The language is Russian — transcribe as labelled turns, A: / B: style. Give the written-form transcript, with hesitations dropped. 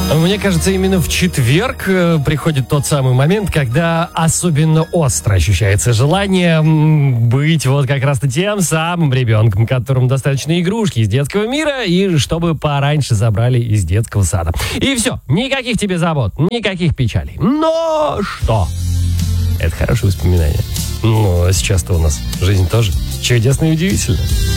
A: Мне кажется, именно в четверг приходит тот самый момент, когда особенно остро ощущается желание быть вот как раз-то тем самым ребенком, которому достаточно игрушки из детского мира, и чтобы пораньше забрали из детского сада. И все, никаких тебе забот, никаких печалей. Но что? Это хорошее воспоминание. Но сейчас-то у нас жизнь тоже чудесная и удивительная.